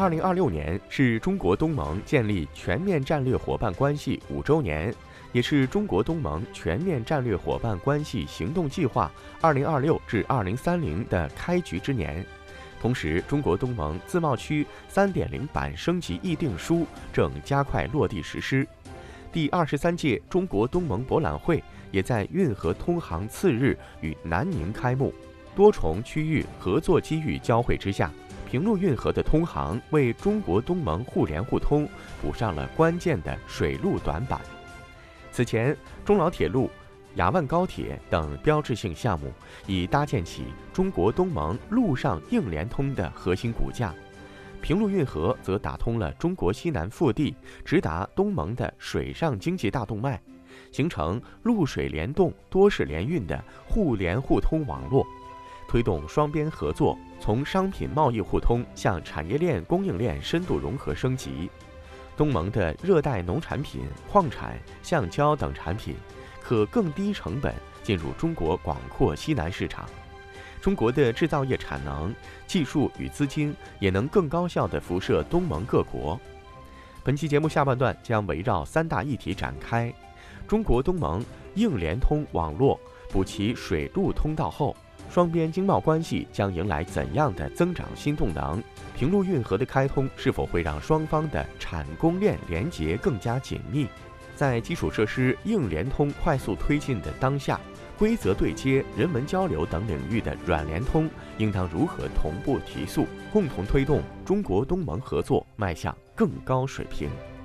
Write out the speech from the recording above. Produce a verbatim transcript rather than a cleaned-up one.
二零二六年是中国东盟建立全面战略伙伴关系五周年，也是中国东盟全面战略伙伴关系行动计划二零二六至二零三零的开局之年。同时，中国东盟自贸区 三点零 版升级议定书正加快落地实施。第二十三届中国东盟博览会也在运河通航次日与南宁开幕。多重区域合作机遇交汇之下，平陆运河的通航为中国东盟互联互通补上了关键的水路短板。此前，中老铁路、雅万高铁等标志性项目已搭建起中国东盟陆上硬联通的核心骨架，平陆运河则打通了中国西南腹地，直达东盟的水上经济大动脉，形成陆水联动、多式联运的互联互通网络，推动双边合作从商品贸易互通向产业链、供应链深度融合升级。东盟的热带农产品、矿产、橡胶等产品可更低成本进入中国广阔西南市场，中国的制造业产能、技术与资金也能更高效地辐射东盟各国。本期节目下半段将围绕三大议题展开：中国东盟硬联通网络补齐水陆通道后，双边经贸关系将迎来怎样的增长新动能？平陆运河的开通是否会让双方的产供链连结更加紧密？在基础设施硬联通快速推进的当下，规则对接、人文交流等领域的软联通应当如何同步提速，共同推动中国东盟合作迈向更高水平？